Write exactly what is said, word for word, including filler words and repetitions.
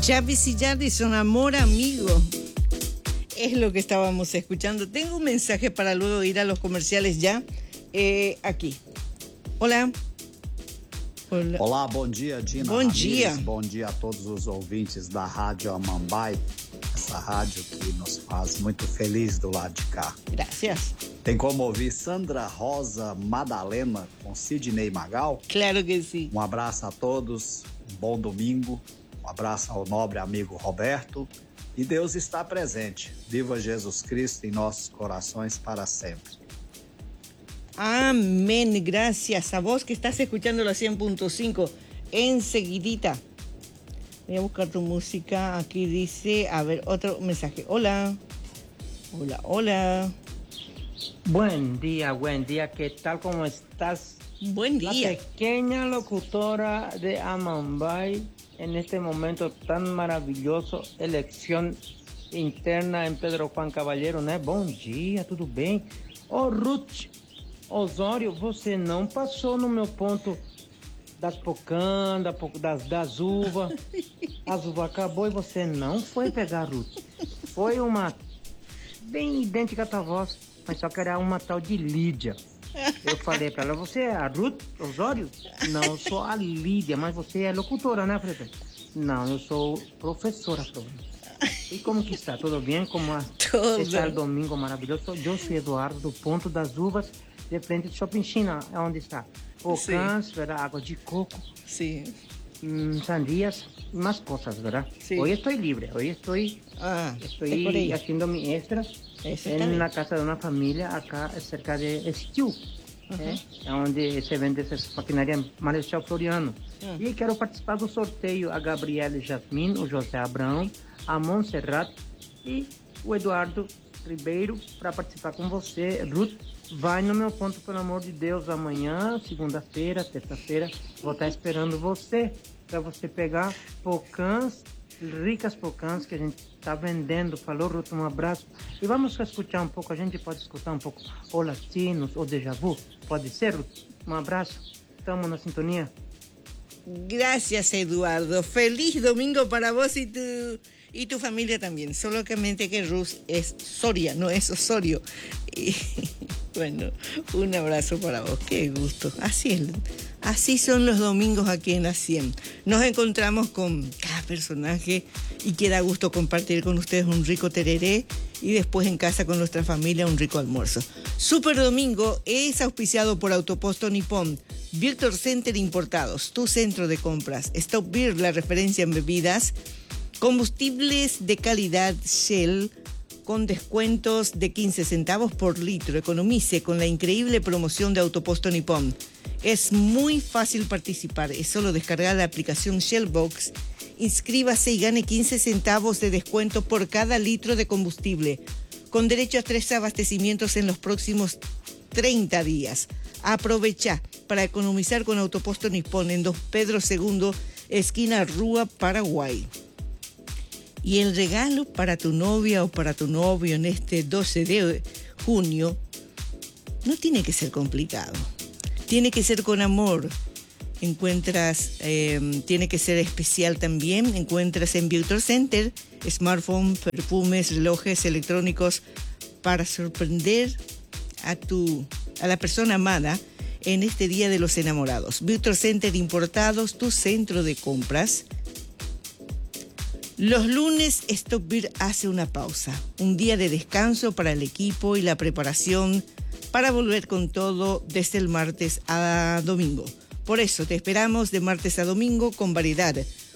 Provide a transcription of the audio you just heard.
Javis y Jadison, amor amigo. Es lo que estábamos escuchando. Tengo un mensaje para luego ir a los comerciales ya. Eh, aqui. Olá. Olá. Olá, bom dia, Dina Bom Ramires. dia. Bom dia a todos os ouvintes da Rádio Amambai, essa rádio que nos faz muito feliz do lado de cá. Gracias. Tem como ouvir Sandra Rosa Madalena com Sidney Magal? Claro que sim. Um abraço a todos, um bom domingo, um abraço ao nobre amigo Roberto. E Deus está presente. Viva Jesus Cristo em nossos corações para sempre. Amén, gracias a vos que estás escuchando la cien punto cinco enseguidita. Voy a buscar tu música, aquí dice, a ver, otro mensaje. Hola, hola, hola. Buen día, buen día, ¿qué tal? ¿Cómo estás? Buen día. La pequeña locutora de Amambai en este momento tan maravilloso, elección interna en Pedro Juan Caballero, né? Bom dia, tudo bem? Ô, Ruth Osório, você não passou no meu ponto das pocãs, das, das uvas. As uvas acabou e você não foi pegar, Ruth. Foi uma bem idêntica à tua voz, mas só que era uma tal de Lídia. Eu falei pra ela, você é a Ruth Osório? Não, eu sou a Lídia, mas você é locutora, né, Fred? Não, eu sou professora. E como que está? Tudo bem? Como está o domingo maravilhoso? Eu sou Eduardo, do Ponto das Uvas, de frente do Shopping China, onde está pocãs, água de coco, sí. mmm, sandías y más cosas, ¿verdad? Sí. Hoy estoy libre, hoy estoy, ah, estoy haciendo mi extra Eso en la casa de una familia acá cerca de Estiu, uh-huh. ¿eh? Onde se vende essa maquinaria Marechal Floriano. Uh-huh. E quero participar do sorteio a Gabriela Jasmin, o José Abrão, a Montserrat e o Eduardo Ribeiro para participar com você. Ruth, vai no meu ponto, pelo amor de Deus, amanhã, segunda-feira, terça-feira, vou estar esperando você para você pegar pocãs, ricas pocãs que a gente está vendendo. Falou, Ruth, um abraço. E vamos escutar um pouco, a gente pode escutar um pouco o Latinos, o Déjà Vu, pode ser, Ruth? Um abraço, estamos na sintonia. Gracias, Eduardo. Feliz domingo para vos y tu, y tu familia también. Solamente que Ruth es Soria, no es Osorio. Y bueno, un abrazo para vos. Qué gusto. Así es. Así son los domingos aquí en la cien. Nos encontramos con cada personaje y que da gusto compartir con ustedes un rico tereré y después en casa con nuestra familia un rico almuerzo. Super Domingo es auspiciado por Autoposto Nippon, Virtual Center Importados, tu centro de compras, Stop Beer, la referencia en bebidas, combustibles de calidad Shell, con descuentos de quince centavos por litro. Economice con la increíble promoción de Autoposto Nippon. Es muy fácil participar, es solo descargar la aplicación Shellbox, inscríbase y gane quince centavos de descuento por cada litro de combustible, con derecho a tres abastecimientos en los próximos treinta días. Aprovecha para economizar con Autoposto Nippon en Don Pedro segundo, esquina Rúa, Paraguay. Y el regalo para tu novia o para tu novio en este doce de junio no tiene que ser complicado. Tiene que ser con amor. Encuentras, eh, tiene que ser especial también. Encuentras en Virtual Center smartphones, perfumes, relojes electrónicos para sorprender a tu, a la persona amada en este Día de los Enamorados. Virtual Center Importados, tu centro de compras. Los lunes, Stop Beer hace una pausa, un día de descanso para el equipo y la preparación para volver con todo desde el martes a domingo. Por eso te esperamos de martes a domingo con variedad,